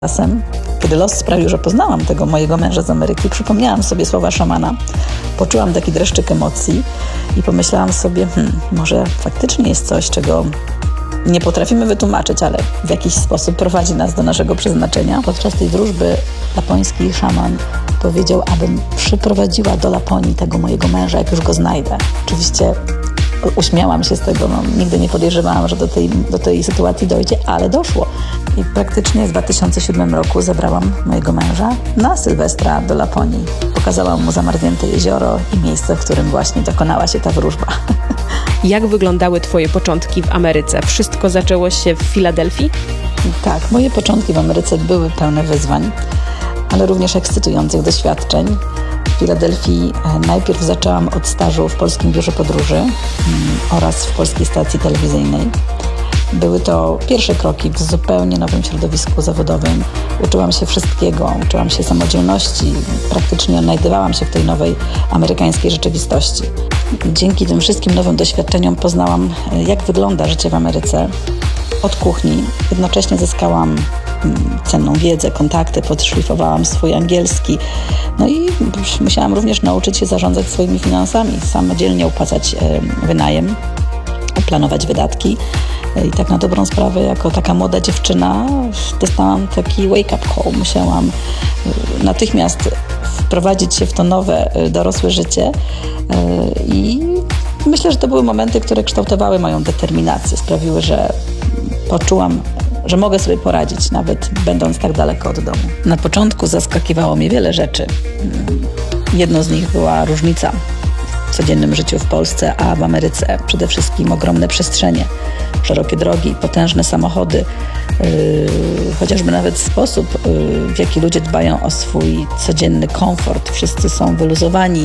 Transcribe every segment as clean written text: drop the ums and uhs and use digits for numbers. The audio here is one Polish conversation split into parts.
Czasem, kiedy los sprawił, że poznałam tego mojego męża z Ameryki, przypomniałam sobie słowa szamana, poczułam taki dreszczyk emocji i pomyślałam sobie, może faktycznie jest coś, czego nie potrafimy wytłumaczyć, ale w jakiś sposób prowadzi nas do naszego przeznaczenia. Podczas tej wróżby lapoński szaman powiedział, abym przyprowadziła do Laponii tego mojego męża, jak już go znajdę. Oczywiście uśmiałam się z tego, nigdy nie podejrzewałam, że do tej sytuacji dojdzie, ale doszło. I praktycznie w 2007 roku zabrałam mojego męża na Sylwestra do Laponii. Pokazałam mu zamarznięte jezioro i miejsce, w którym właśnie dokonała się ta wróżba. Jak wyglądały Twoje początki w Ameryce? Wszystko zaczęło się w Filadelfii? Tak, moje początki w Ameryce były pełne wyzwań, ale również ekscytujących doświadczeń. W Filadelfii najpierw zaczęłam od stażu w Polskim Biurze Podróży oraz w Polskiej Stacji Telewizyjnej. Były to pierwsze kroki w zupełnie nowym środowisku zawodowym. Uczyłam się wszystkiego, uczyłam się samodzielności, praktycznie odnajdywałam się w tej nowej amerykańskiej rzeczywistości. Dzięki tym wszystkim nowym doświadczeniom poznałam, jak wygląda życie w Ameryce od kuchni. Jednocześnie zyskałam cenną wiedzę, kontakty, podszlifowałam swój angielski. No i musiałam również nauczyć się zarządzać swoimi finansami, samodzielnie opłacać wynajem, planować wydatki. I tak na dobrą sprawę, jako taka młoda dziewczyna dostałam taki wake-up call. Musiałam natychmiast wprowadzić się w to nowe, dorosłe życie i myślę, że to były momenty, które kształtowały moją determinację. Sprawiły, że poczułam, że mogę sobie poradzić, nawet będąc tak daleko od domu. Na początku zaskakiwało mnie wiele rzeczy. Jedną z nich była różnica w codziennym życiu w Polsce, a w Ameryce przede wszystkim ogromne przestrzenie, szerokie drogi, potężne samochody, chociażby nawet sposób, w jaki ludzie dbają o swój codzienny komfort. Wszyscy są wyluzowani.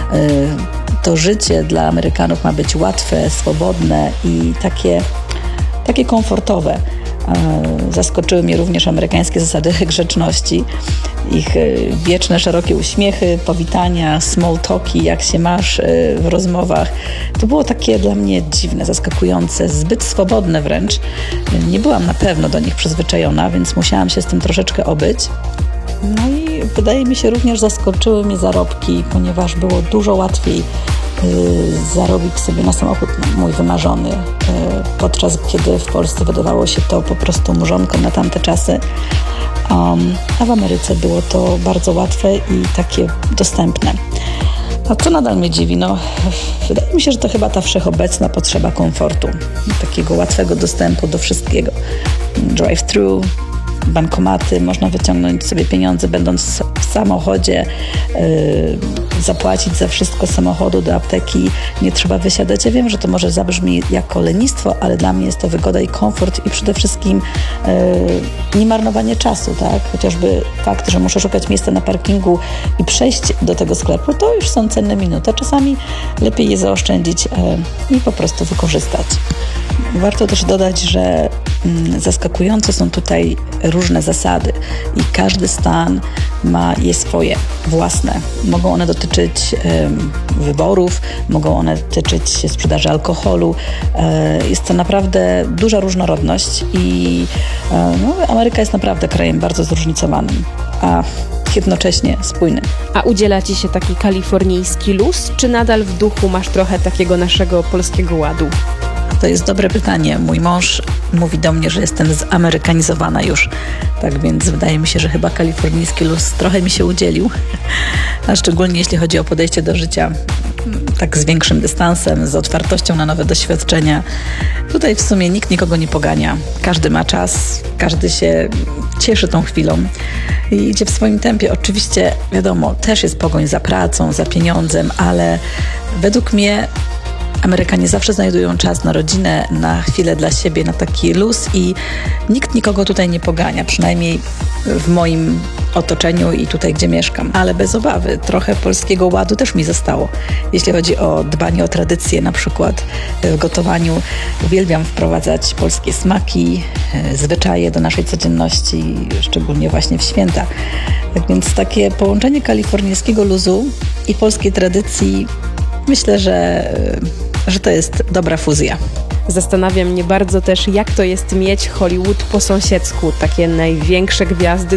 To życie dla Amerykanów ma być łatwe, swobodne i takie komfortowe. Zaskoczyły mnie również amerykańskie zasady grzeczności, ich wieczne, szerokie uśmiechy, powitania, small talki, jak się masz w rozmowach. To było takie dla mnie dziwne, zaskakujące, zbyt swobodne wręcz. Nie byłam na pewno do nich przyzwyczajona, więc musiałam się z tym troszeczkę obyć. No i wydaje mi się również zaskoczyły mnie zarobki, ponieważ było dużo łatwiej zarobić sobie na samochód mój wymarzony, podczas kiedy w Polsce wydawało się to po prostu mrzonką na tamte czasy, a w Ameryce było to bardzo łatwe i takie dostępne. A co nadal mnie dziwi? Wydaje mi się, że to chyba ta wszechobecna potrzeba komfortu, takiego łatwego dostępu do wszystkiego. Drive-thru, bankomaty, można wyciągnąć sobie pieniądze będąc w samochodzie, zapłacić za wszystko z samochodu do apteki, nie trzeba wysiadać. Ja wiem, że to może zabrzmi jako lenistwo, ale dla mnie jest to wygoda i komfort i przede wszystkim nie marnowanie czasu, tak? Chociażby fakt, że muszę szukać miejsca na parkingu i przejść do tego sklepu, to już są cenne minuty. Czasami lepiej je zaoszczędzić i po prostu wykorzystać. Warto też dodać, że zaskakujące są tutaj różne zasady i każdy stan ma je swoje, własne. Mogą one dotyczyć wyborów, mogą one dotyczyć sprzedaży alkoholu. Jest to naprawdę duża różnorodność i Ameryka jest naprawdę krajem bardzo zróżnicowanym, a jednocześnie spójnym. A udziela Ci się taki kalifornijski luz, czy nadal w duchu masz trochę takiego naszego polskiego ładu? To jest dobre pytanie. Mój mąż mówi do mnie, że jestem zamerykanizowana już. Tak więc wydaje mi się, że chyba kalifornijski luz trochę mi się udzielił. A szczególnie jeśli chodzi o podejście do życia tak z większym dystansem, z otwartością na nowe doświadczenia. Tutaj w sumie nikt nikogo nie pogania. Każdy ma czas, każdy się cieszy tą chwilą i idzie w swoim tempie. Oczywiście, wiadomo, też jest pogoń za pracą, za pieniądzem, ale według mnie Amerykanie zawsze znajdują czas na rodzinę, na chwilę dla siebie, na taki luz i nikt nikogo tutaj nie pogania, przynajmniej w moim otoczeniu i tutaj, gdzie mieszkam. Ale bez obawy, trochę polskiego ładu też mi zostało. Jeśli chodzi o dbanie o tradycje, na przykład w gotowaniu, uwielbiam wprowadzać polskie smaki, zwyczaje do naszej codzienności, szczególnie właśnie w święta. Tak więc takie połączenie kalifornijskiego luzu i polskiej tradycji myślę, że że to jest dobra fuzja. Zastanawia mnie bardzo też, jak to jest mieć Hollywood po sąsiedzku, takie największe gwiazdy